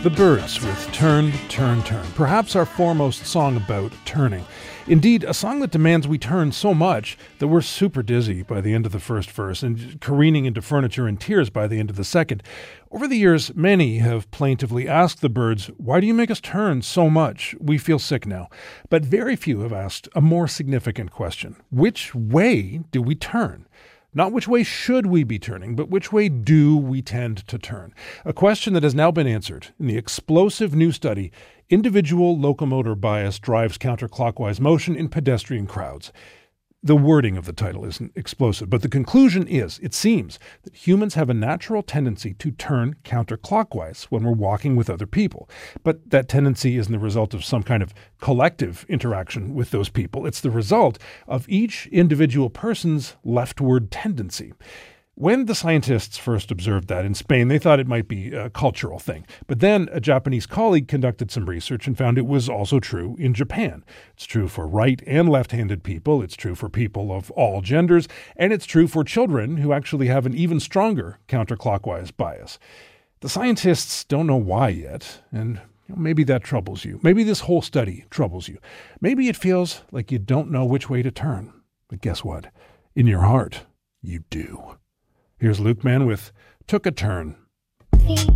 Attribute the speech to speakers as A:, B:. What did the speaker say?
A: The Byrds with Turn, Turn, Turn, perhaps our foremost song about turning. Indeed, a song that demands we turn so much that we're super dizzy by the end of the first verse and careening into furniture in tears by the end of the second. Over the years, many have plaintively asked the Byrds, "Why do you make us turn so much? We feel sick now." But very few have asked a more significant question. Which way do we turn? Not which way should we be turning, but which way do we tend to turn? A question that has now been answered in the explosive new study, Individual Locomotor Bias Drives Counterclockwise Motion in Pedestrian Crowds. The wording of the title isn't explosive, but the conclusion is, it seems, that humans have a natural tendency to turn counterclockwise when we're walking with other people. But that tendency isn't the result of some kind of collective interaction with those people. It's the result of each individual person's leftward tendency. When the scientists first observed that in Spain, they thought it might be a cultural thing. But then a Japanese colleague conducted some research and found it was also true in Japan. It's true for right and left-handed people. It's true for people of all genders. And it's true for children who actually have an even stronger counterclockwise bias. The scientists don't know why yet, and maybe that troubles you. Maybe this whole study troubles you. Maybe it feels like you don't know which way to turn. But guess what? In your heart, you do. Here's Luke Mann with Took a Turn.